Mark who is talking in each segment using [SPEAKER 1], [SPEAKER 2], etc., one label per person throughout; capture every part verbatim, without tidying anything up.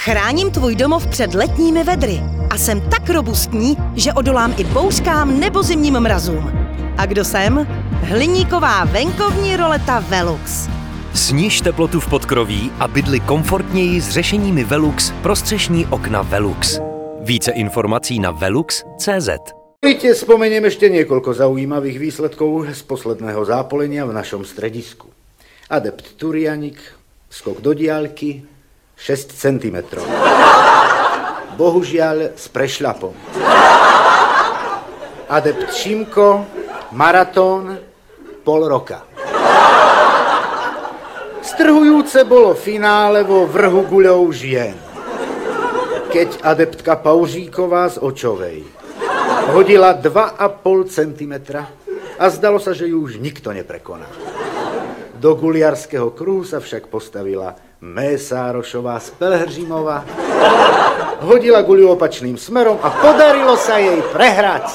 [SPEAKER 1] Chráním tvůj domov před letními vedry a jsem tak robustní, že odolám i bouřkám nebo zimním mrazům. A kdo jsem? Hliníková venkovní roleta Velux.
[SPEAKER 2] Sniž teplotu v podkroví a bydli komfortněji s řešeními Velux pro střešní okna Velux. Více informací na velux tečka cé zet.
[SPEAKER 3] Víte, spomeniem ešte niekoľko zaujímavých výsledkov z posledného zápolenia v našom stredisku. Adept Turianik, skok do diaľky, šesť centimetrov. Bohužiaľ s prešľapom. Adept Šimko, maratón, pol roka. Strhujúce bolo finále vo vrhu guľov žien. Keď adeptka Paužíková z Očovej hodila dva a pol centimetra a zdalo sa, že ju už nikto neprekoná. Do guliarského kruhu sa však postavila Mésárošová z Pelhřimova, hodila guľu opačným smerom a podarilo sa jej prehrať.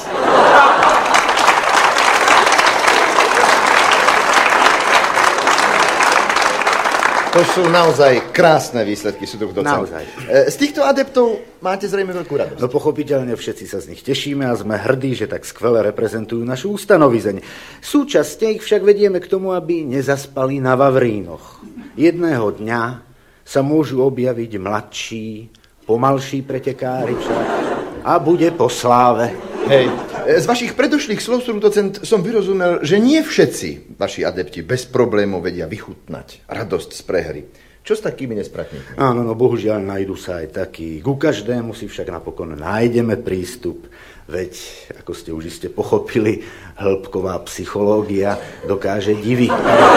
[SPEAKER 4] To sú naozaj krásne výsledky, súdruh docent.
[SPEAKER 3] Naozaj.
[SPEAKER 4] Z týchto adeptov máte zrejme veľkú radosť.
[SPEAKER 3] No pochopiteľne všetci sa z nich tešíme a sme hrdí, že tak skvele reprezentujú našu ustanovizeň. Súčasne ich však vedieme k tomu, aby nezaspali na vavrínoch. Jedného dňa sa môžu objaviť mladší, pomalší pretekári však a bude po sláve.
[SPEAKER 4] Hej, z vašich predošlých slov, súdruh docent, som vyrozumel, že nie všetci vaši adepti bez problémov vedia vychutnať radosť z prehry. Čo s takými nespratníkmi?
[SPEAKER 3] Áno, no bohužiaľ nájdu sa aj takí. Ku každému si však napokon nájdeme prístup. Veď, ako ste už iste pochopili, hĺbková psychológia dokáže diviť.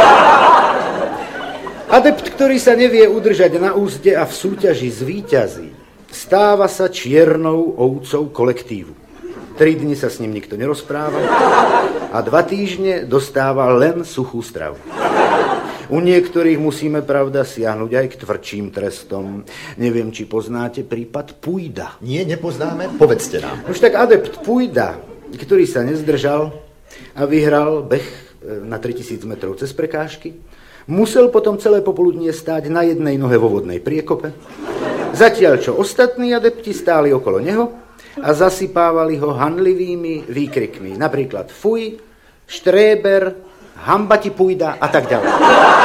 [SPEAKER 3] Adept, ktorý sa nevie udržať na úzde a v súťaži zvíťazí, stáva sa čiernou ovcou kolektívu. Tri dni sa s ním nikto nerozpráva a dva týždne dostáva len suchú stravu. U niektorých musíme, pravda, siahnuť aj k tvrdším trestom. Neviem, či poznáte prípad Pujda.
[SPEAKER 4] Nie, nepoznáme? Povedzte nám.
[SPEAKER 3] Už tak adept Pujda, ktorý sa nezdržal a vyhral beh na tritisíc metrov cez prekážky, musel potom celé popoludnie stáť na jednej nohe vo vodnej priekope, zatiaľ čo ostatní adepti stáli okolo neho a zasypávali ho hanlivými výkrikmi. Napríklad fuj, štréber, hamba ti Pujda a tak ďalej.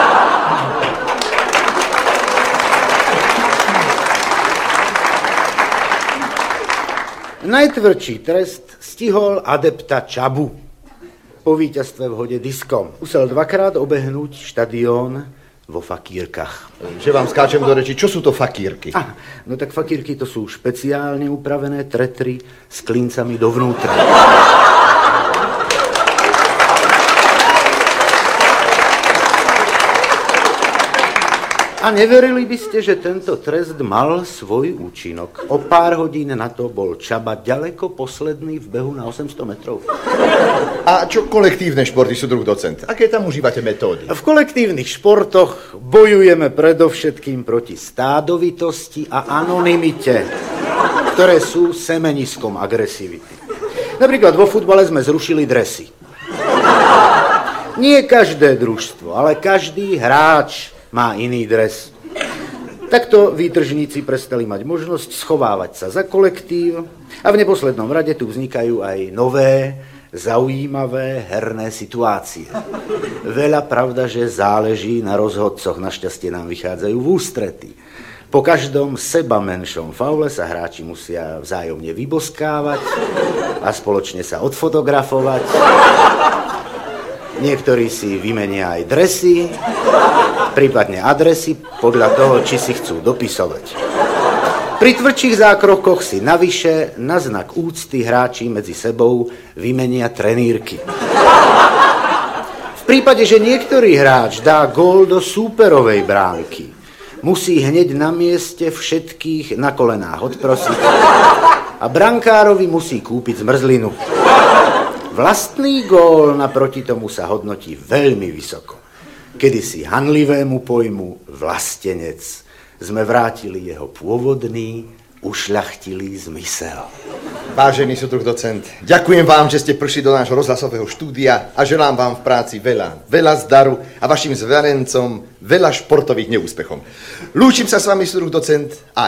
[SPEAKER 3] Najtvrdší trest stihol adepta Čabu po víťazstve v hode diskom. Musel dvakrát obehnúť štadión vo fakírkach.
[SPEAKER 4] Že vám skáčem do reči, čo sú to fakírky?
[SPEAKER 3] Ah, no tak fakírky to sú špeciálne upravené tretry s klincami dovnútra. A neverili by ste, že tento trest mal svoj účinok. O pár hodín na to bol Čaba ďaleko posledný v behu na osemsto metrov.
[SPEAKER 4] A čo kolektívne športy, súdruh docent? Aké tam užívate metódy?
[SPEAKER 3] V kolektívnych športoch bojujeme predovšetkým proti stádovitosti a anonymite, ktoré sú semeniskom agresivity. Napríklad vo futbale sme zrušili dresy. Nie každé družstvo, ale každý hráč má iný dres. Takto výtržníci prestali mať možnosť schovávať sa za kolektív a v neposlednom rade tu vznikajú aj nové, zaujímavé herné situácie. Veľa pravda, že záleží na rozhodcoch, našťastie nám vychádzajú v ústrety. Po každom seba menšom faule sa hráči musia vzájomne vyboskávať a spoločne sa odfotografovať. Niektorí si vymenia aj dresy, prípadne adresy, podľa toho, či si chcú dopisovať. Pri tvrdších zákrokoch si navyše na znak úcty hráči medzi sebou vymenia trenírky. V prípade, že niektorý hráč dá gól do súperovej bránky, musí hneď na mieste všetkých na kolenách odprosiť a brankárovi musí kúpiť zmrzlinu. Vlastný gól naproti tomu sa hodnotí veľmi vysoko. Kedysi hanlivému pojmu vlastenec sme vrátili jeho pôvodný, ušľachtilý zmysel.
[SPEAKER 4] Vážený súdruh docent, ďakujem vám, že ste prišli do nášho rozhlasového štúdia a želám vám v práci veľa, veľa zdaru a vašim zverencom veľa športových neúspechov. Lúčim sa s vami, súdruh docent, a